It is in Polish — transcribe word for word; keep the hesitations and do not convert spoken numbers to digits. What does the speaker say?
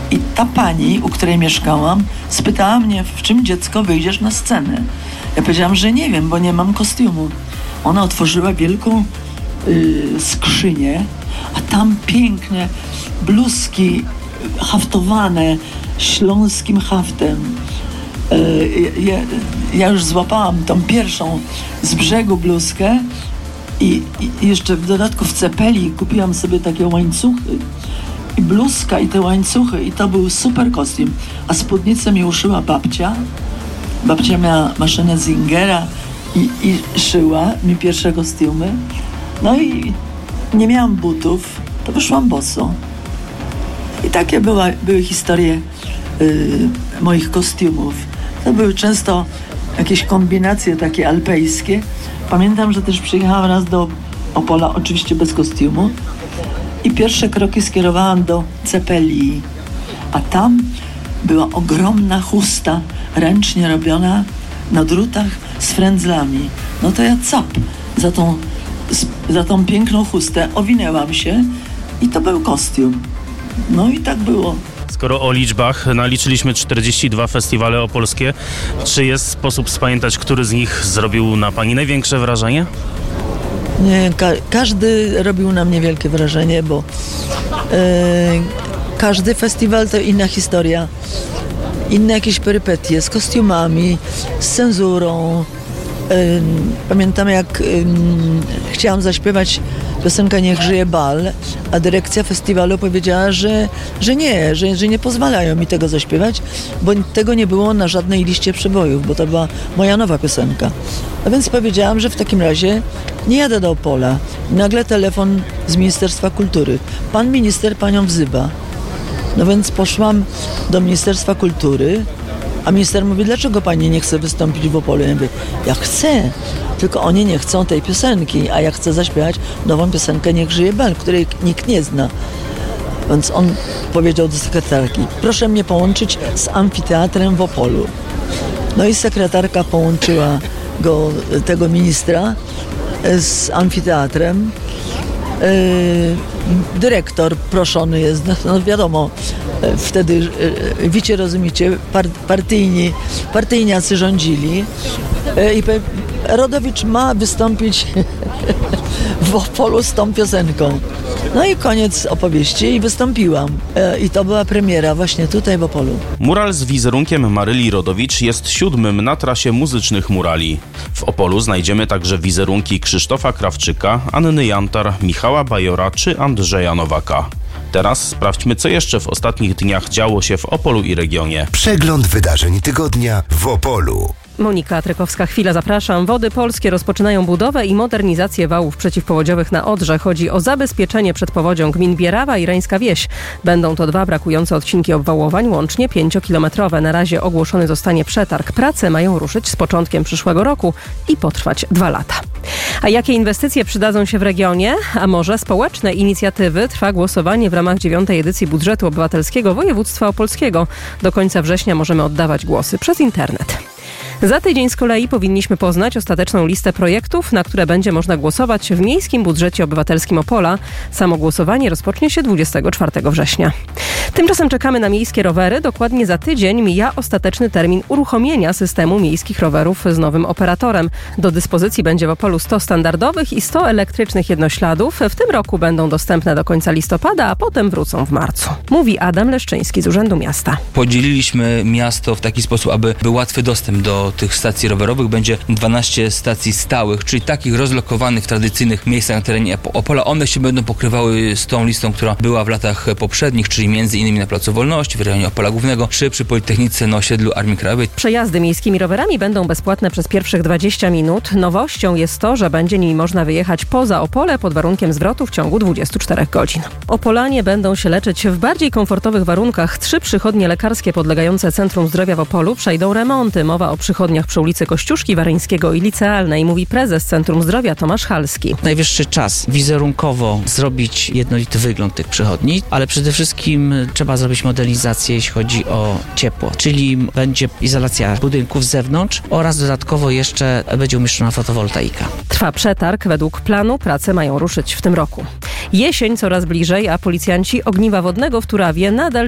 I ta pani, u której mieszkałam, spytała mnie, w czym dziecko wyjdziesz na scenę. Ja powiedziałam, że nie wiem, bo nie mam kostiumu. Ona otworzyła wielką y, skrzynię, a tam piękne bluzki haftowane śląskim haftem. Y, ja, ja już złapałam tą pierwszą z brzegu bluzkę i, i jeszcze w dodatku w Cepeli kupiłam sobie takie łańcuchy i bluzka i te łańcuchy i to był super kostium. A spódnicę mi uszyła babcia. Babcia miała maszynę Zingera i, i szyła mi pierwsze kostiumy. No i nie miałam butów, to wyszłam boso. I takie była, były historie y, moich kostiumów. To były często jakieś kombinacje takie alpejskie. Pamiętam, że też przyjechałam raz do Opola, oczywiście bez kostiumu. I pierwsze kroki skierowałam do Cepelii. A tam była ogromna chusta, ręcznie robiona na drutach z frędzlami. No to ja cap za tą, za tą piękną chustę owinęłam się i to był kostium. No i tak było. Skoro o liczbach, naliczyliśmy czterdzieści dwa festiwale opolskie. Czy jest sposób spamiętać, który z nich zrobił na pani największe wrażenie? Nie, ka- każdy robił na mnie wielkie wrażenie, bo yy, każdy festiwal to inna historia. Inne jakieś perypetie z kostiumami, z cenzurą. Yy, pamiętam, jak yy, chciałam zaśpiewać piosenkę Niech żyje bal, a dyrekcja festiwalu powiedziała, że, że nie, że, że nie pozwalają mi tego zaśpiewać, bo tego nie było na żadnej liście przebojów, bo to była moja nowa piosenka. A więc powiedziałam, że w takim razie nie jadę do Opola. I nagle telefon z Ministerstwa Kultury. Pan minister panią wzywa. No więc poszłam do Ministerstwa Kultury, a minister mówi, dlaczego pani nie chce wystąpić w Opolu? Ja mówię, ja chcę, tylko oni nie chcą tej piosenki, a ja chcę zaśpiewać nową piosenkę Niech żyje bal, której nikt nie zna. Więc on powiedział do sekretarki, proszę mnie połączyć z amfiteatrem w Opolu. No i sekretarka połączyła go, tego ministra z amfiteatrem. Yy, dyrektor proszony jest, no wiadomo, wtedy yy, wiecie, rozumiecie, par, partyjni, partyjniacy rządzili yy, i powie, Rodowicz ma wystąpić w Opolu z tą piosenką. No i koniec opowieści i wystąpiłam. Yy, I to była premiera właśnie tutaj w Opolu. Mural z wizerunkiem Maryli Rodowicz jest siódmym na trasie muzycznych murali. W Opolu znajdziemy także wizerunki Krzysztofa Krawczyka, Anny Jantar, Michała Bajora czy Andrzeja Nowaka. Teraz sprawdźmy, co jeszcze w ostatnich dniach działo się w Opolu i regionie. Przegląd wydarzeń tygodnia w Opolu. Monika Trykowska-Chwila, zapraszam. Wody Polskie rozpoczynają budowę i modernizację wałów przeciwpowodziowych na Odrze. Chodzi o zabezpieczenie przed powodzią gmin Bierawa i Rańska Wieś. Będą to dwa brakujące odcinki obwałowań, łącznie pięciokilometrowe. Na razie ogłoszony zostanie przetarg. Prace mają ruszyć z początkiem przyszłego roku i potrwać dwa lata. A jakie inwestycje przydadzą się w regionie? A może społeczne inicjatywy? Trwa głosowanie w ramach dziewiątej edycji budżetu obywatelskiego województwa opolskiego. Do końca września możemy oddawać głosy przez internet. Za tydzień z kolei powinniśmy poznać ostateczną listę projektów, na które będzie można głosować w Miejskim Budżecie Obywatelskim Opola. Samo głosowanie rozpocznie się dwudziestego czwartego września. Tymczasem czekamy na miejskie rowery. Dokładnie za tydzień mija ostateczny termin uruchomienia systemu miejskich rowerów z nowym operatorem. Do dyspozycji będzie w Opolu sto standardowych i sto elektrycznych jednośladów. W tym roku będą dostępne do końca listopada, a potem wrócą w marcu. Mówi Adam Leszczyński z Urzędu Miasta. Podzieliliśmy miasto w taki sposób, aby był łatwy dostęp do tych stacji rowerowych. Będzie dwanaście stacji stałych, czyli takich rozlokowanych w tradycyjnych miejscach na terenie Opola. One się będą pokrywały z tą listą, która była w latach poprzednich, czyli między innymi na Placu Wolności, w rejonie Opola Głównego, czy przy Politechnice na osiedlu Armii Krajowej. Przejazdy miejskimi rowerami będą bezpłatne przez pierwszych dwadzieścia minut. Nowością jest to, że będzie nimi można wyjechać poza Opole pod warunkiem zwrotu w ciągu dwudziestu czterech godzin. Opolanie będą się leczyć w bardziej komfortowych warunkach. Trzy przychodnie lekarskie podlegające Centrum Zdrowia w Opolu przejdą remonty. Mowa o przychodniach przy ulicy Kościuszki, Waryńskiego i Licealnej, mówi prezes Centrum Zdrowia Tomasz Halski. Najwyższy czas wizerunkowo zrobić jednolity wygląd tych przychodni, ale przede wszystkim trzeba zrobić modernizację, jeśli chodzi o ciepło, czyli będzie izolacja budynków z zewnątrz oraz dodatkowo jeszcze będzie umieszczona fotowoltaika. Trwa przetarg. Według planu prace mają ruszyć w tym roku. Jesień coraz bliżej, a policjanci ogniwa wodnego w Turawie nadal